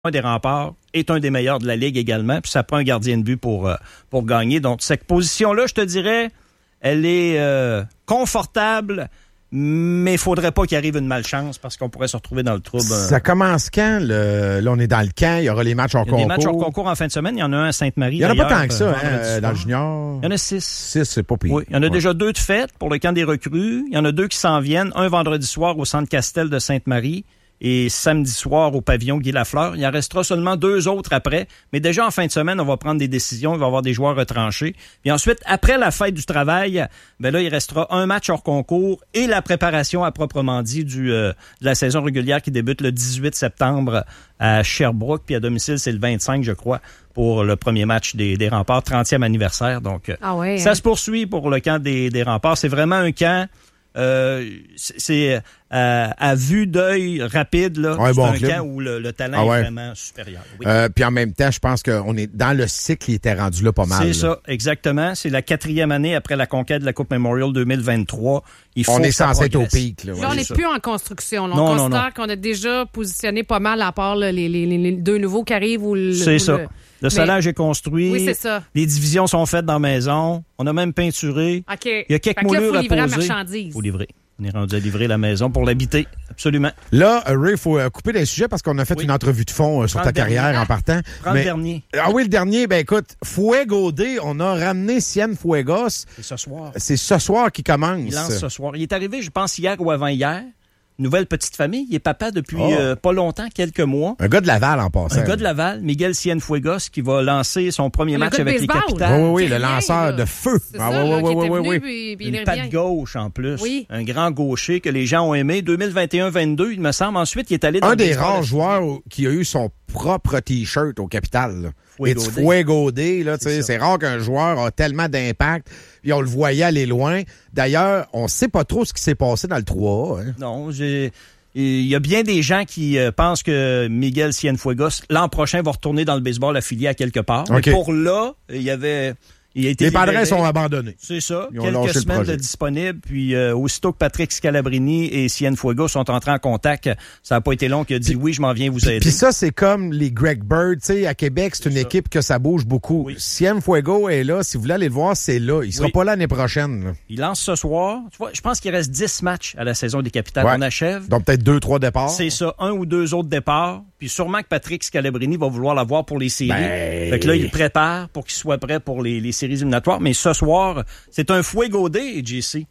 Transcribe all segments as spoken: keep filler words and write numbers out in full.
des Remparts est un des meilleurs de la Ligue également, puis ça prend un gardien de but pour, euh, pour gagner. Donc, cette position-là, je te dirais, elle est euh, confortable, mais il faudrait pas qu'il arrive une malchance parce qu'on pourrait se retrouver dans le trouble. Ça commence quand? Le... Là, on est dans le camp, il y aura les matchs hors concours. Il y a des matchs hors concours en fin de semaine. Il y en a un à Sainte-Marie. Il y en a pas tant que ça, euh, hein, dans le junior. Il y en a six. Six, c'est pas pire. Oui, il y en a ouais. déjà deux de fête pour le camp des recrues. Il y en a deux qui s'en viennent. Un vendredi soir au Centre Castel de Sainte-Marie. Et samedi soir au pavillon Guy Lafleur. Il en restera seulement deux autres après. Mais déjà en fin de semaine, on va prendre des décisions. Il va y avoir des joueurs retranchés. Puis ensuite, après la fête du travail, ben là, il restera un match hors concours et la préparation à proprement dit du euh, de la saison régulière qui débute le dix-huit septembre à Sherbrooke. Puis à domicile, c'est le vingt-cinq, je crois, pour le premier match des, des Remparts, trentième anniversaire. Donc, ah ouais, ça hein? se poursuit pour le camp des, des Remparts. C'est vraiment un camp... Euh, c'est euh, à vue d'œil rapide là, ouais, c'est bon un club. camp où le, le talent ah ouais. est vraiment supérieur. Oui. Euh, puis en même temps, je pense qu'on est dans le cycle qui était rendu là pas mal. C'est là. ça, exactement. C'est la quatrième année après la conquête de la Coupe Memorial deux mille vingt-trois. Il faut on est ça censé être au progresse. pic. Là, ouais. Là, on n'est plus en construction. Là, on non, considère non, non. qu'on a déjà positionné pas mal, à part là, les, les, les deux nouveaux qui arrivent. Ou le, c'est ou ça. Le... Le salage est construit. Oui, c'est ça. Les divisions sont faites dans la maison. On a même peinturé. OK. Il y a quelques fait que là, moulures faut livrer à la poser. marchandise. Faut livrer. On est rendu à livrer la maison pour l'habiter. Absolument. Là, Ray, il faut euh, couper des sujets parce qu'on a fait oui. une entrevue de fond euh, sur ta carrière dernier. en partant. Prends Mais... le dernier. Ah oui, le dernier, ben écoute, Fuego Day, on a ramené Cienfuegos. C'est ce soir. C'est ce soir qu'il commence. Il lance ce soir. Il est arrivé, je pense, hier ou avant-hier. Nouvelle petite famille. Il est papa depuis oh. euh, pas longtemps, quelques mois. Un gars de Laval en passant. Un gars de Laval, Miguel Cienfuegos, qui va lancer son premier le match avec les Capitals. Oui, oui, oui, le lanceur là. de feu. C'est ah, ça, oui, oui, oui, oui, oui. Puis, puis une patte gauche en plus. Oui. Un grand gaucher que les gens ont aimé. deux mille vingt et un vingt-deux, il me semble. Ensuite, il est allé dans un le des rares joueurs qui a eu son propre T-shirt au Capitale. It's Fuego Day, là, c'est, c'est rare qu'un joueur a tellement d'impact. Puis on le voyait aller loin. D'ailleurs, on sait pas trop ce qui s'est passé dans le trois A. Hein. Non, j'ai... Il y a bien des gens qui euh, pensent que Miguel Cienfuegos, l'an prochain, va retourner dans le baseball affilié à quelque part. Okay. Mais pour là, il y avait... Il a été les Padres sont abandonnés. C'est ça. Ils ont Quelques semaines de disponibles. Puis euh, aussitôt que Patrick Scalabrini et Cienfuegos sont entrés en contact, ça n'a pas été long qu'il a dit puis, oui, je m'en viens vous aider. Puis ça, c'est comme les Greg Bird. Tu sais, à Québec, c'est, c'est une ça. équipe que ça bouge beaucoup. Oui. Cienfuegos est là. Si vous voulez aller le voir, c'est là. Il sera oui. pas là l'année prochaine. Là. Il lance ce soir. Tu vois, je pense qu'il reste dix matchs à la saison des Capitales. Ouais. On achève. Donc peut-être deux, trois départs. C'est ça. Un ou deux autres départs. Puis sûrement que Patrick Scalabrini va vouloir l'avoir pour les séries. Ben... Fait que là, il prépare pour qu'il soit prêt pour les, les séries éliminatoires. Mais ce soir, c'est un Fuego Day, J C.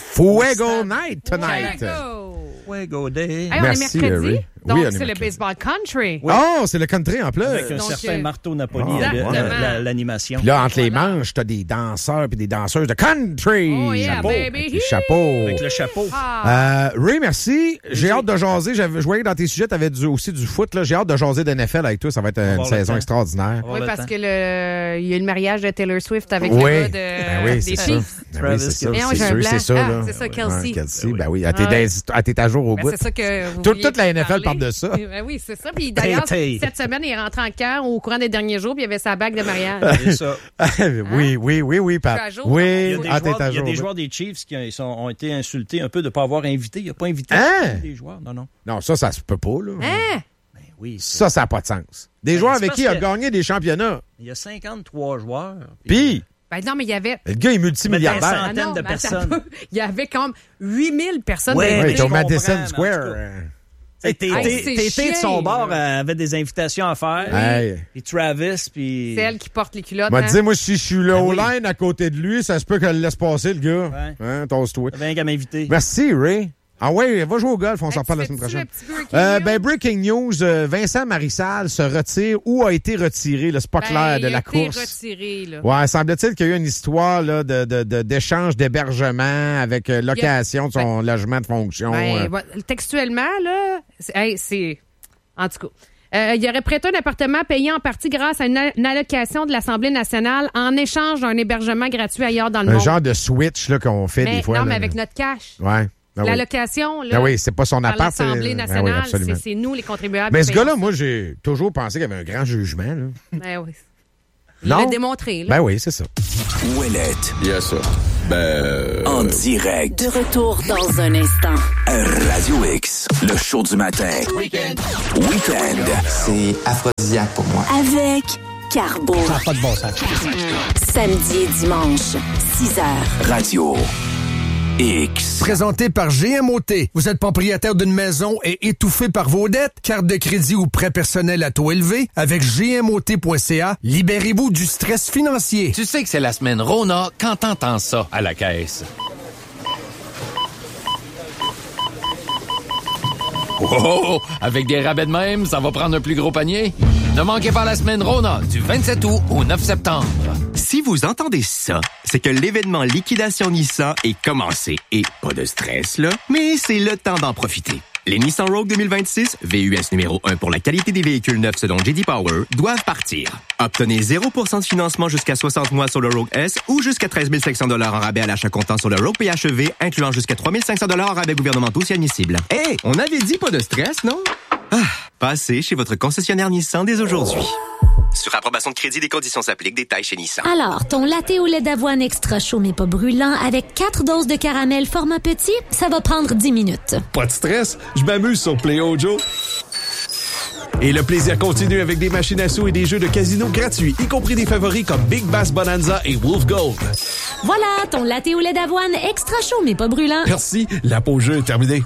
Fuego Night tonight. Fuego, Fuego Day. Hey, on Merci, est mercredi. Harry. Donc, oui, c'est mercredi. Le baseball country. Oui. Oh, c'est le country en plus. Avec un Donc, certain euh... Marteau Napoli oh, à ouais. la, la, l'animation. Puis là, entre voilà. les manches, t'as des danseurs puis des danseuses de country. Oh yeah, chapeau. baby. Avec les chapeaux. Avec le chapeau. Ah. Euh, Ray, merci. J'ai hâte de jaser. J'avais, je voyais que dans tes sujets, t'avais du, aussi du foot. Là. J'ai hâte de jaser de N F L avec toi. Ça va être une saison extraordinaire. Oui, parce temps. que le, il y a eu le mariage de Taylor Swift avec oui. le gars de, ben oui, des c'est Chiefs. Ben oui, c'est ça. Mais non, c'est j'ai sûr, un blanc. c'est ça. Ah, là. c'est ça, Kelsey. Ouais, Kelsey, ben oui. Ben oui. Elle t'est à jour au ben bout. C'est ça que vous Toute, toute la N F L parler. parle de ça. Ben oui, c'est ça. Puis d'ailleurs, hey, hey. cette semaine, il est rentré en camp au courant des derniers jours, puis il avait sa bague de mariage. C'est ça. oui, oui, oui, oui, Pat. Oui, il y a des, ah, joueurs, il y a des joueurs des Chiefs qui ont, sont, ont été insultés un peu de ne pas avoir invité. Il n'a pas invité hein? des joueurs. Non, non. Non, ça, ça se peut pas, là. Hein? Ben oui, ça, ça n'a pas de sens. Des ben, joueurs avec qui il a gagné des championnats. Il y a cinquante-trois joueurs. Puis... Ben non, mais il y avait... Le gars est multimilliardaire. Une centaine de personnes. Il y avait comme huit mille personnes. Oui, oui, au Madison Square. Tété de son bord avait des invitations à faire. Hey. Puis Travis, puis... C'est elle qui porte les culottes. M'a hein? dit, moi, si je suis là au oui. line à côté de lui, ça se peut qu'elle le laisse passer, le gars. Ouais. Hein, tosse-toi. T'avais un qu'à m'inviter. Merci, Ray. Ah ouais, va jouer au golf, on hey, s'en reparle la semaine prochaine. Euh, ben, breaking news, euh, Vincent Marissal se retire ou a été retiré, là, c'est pas ben, clair de la course. Il a été retiré, là. Ouais, semble-t-il qu'il y a eu une histoire là, de, de, de, d'échange d'hébergement avec euh, location a... de son ben, logement de fonction. Ben, euh. Textuellement, là, c'est... Hey, c'est... En tout cas... Euh, il aurait prêté un appartement payé en partie grâce à une, a- une allocation de l'Assemblée nationale en échange d'un hébergement gratuit ailleurs dans le un monde. Un genre de switch là, qu'on fait mais, des fois. Non, là, mais avec notre cash. Ouais. Ah oui. L'allocation, là, ah oui, c'est pas son appart. par l'Assemblée nationale, ah oui, c'est, c'est nous, les contribuables. Mais ce gars-là, moi, j'ai toujours pensé qu'il y avait un grand jugement. Là. Ben oui. Il non? l'a démontré. Là. Ben oui, c'est ça. Ouellette. Yes, sir. Ben... Euh... En direct. De retour dans un instant. Radio X, le show du matin. Week-end. Week-end. C'est aphrodisiaque pour moi. Avec Carbo. Ça n'a pas de bon sens. Samedi et dimanche, six heures. Radio X. Présenté par G M O T. Vous êtes propriétaire d'une maison et étouffé par vos dettes? Carte de crédit ou prêt personnel à taux élevé? Avec G M O T point C A, libérez-vous du stress financier. Tu sais que c'est la semaine Rona quand t'entends ça à la caisse. Oh, avec des rabais de même, ça va prendre un plus gros panier. Ne manquez pas la semaine Rona du vingt-sept août au neuf septembre. Si vous entendez ça, c'est que l'événement Liquidation Nissan est commencé. Et pas de stress, là, mais c'est le temps d'en profiter. Les Nissan Rogue deux mille vingt-six, V U S numéro un pour la qualité des véhicules neufs selon J D Power, doivent partir. Obtenez zéro pour cent de financement jusqu'à soixante mois sur le Rogue S ou jusqu'à treize mille cinq cents dollars en rabais à l'achat comptant sur le Rogue P H E V, incluant jusqu'à trois mille cinq cents dollars en rabais gouvernementaux si admissible. Hé, hey, on avait dit pas de stress, non? Ah, passez chez votre concessionnaire Nissan dès aujourd'hui. Sur approbation de crédit, des conditions s'appliquent. Détails chez Nissan. Alors, ton latte au lait d'avoine extra chaud mais pas brûlant avec quatre doses de caramel format petit, ça va prendre dix minutes. Pas de stress, je m'amuse sur Play Ojo. Et le plaisir continue avec des machines à sous et des jeux de casino gratuits, y compris des favoris comme Big Bass Bonanza et Wolf Gold. Voilà, ton latte au lait d'avoine extra chaud mais pas brûlant. Merci, la pause jeu est terminée.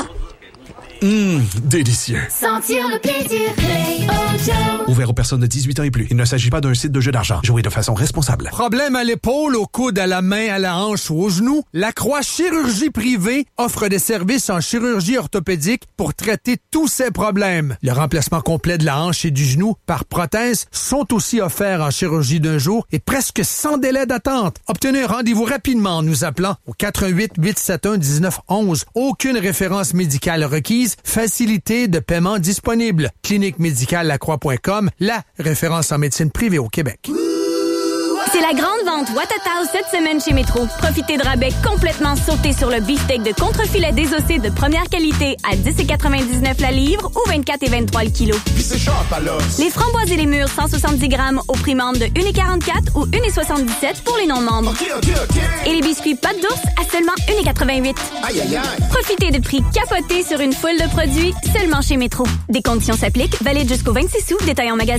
Hum, délicieux. Sentir le plaisir, Play Ojo. Ouvert aux personnes de dix-huit ans et plus. Il ne s'agit pas d'un site de jeu d'argent. Jouez de façon responsable. Problème à l'épaule, au coude, à la main, à la hanche ou au genou? La Croix Chirurgie Privée offre des services en chirurgie orthopédique pour traiter tous ces problèmes. Le remplacement complet de la hanche et du genou par prothèse sont aussi offerts en chirurgie d'un jour et presque sans délai d'attente. Obtenez un rendez-vous rapidement en nous appelant au quatre un huit, huit sept un, un neuf un un. Aucune référence médicale requise. Facilité de paiement disponible. clinique médicale lacroix point com, la référence en médecine privée au Québec. C'est la grande vente Watatao cette semaine chez Métro. Profitez de rabais complètement sautés sur le beefsteak de contrefilet désossé de première qualité à dix et quatre-vingt-dix-neuf la livre ou vingt-quatre et vingt-trois le kilo. Les framboises et les mûres cent soixante-dix grammes au prix membre de un et quarante-quatre ou un et soixante-dix-sept pour les non-membres. Okay, okay, okay. Et les biscuits pâte d'ours à seulement un et quatre-vingt-huit. Aïe, aïe, aïe. Profitez de prix capotés sur une foule de produits seulement chez Métro. Des conditions s'appliquent, valide jusqu'au vingt-six août, détail en magasin.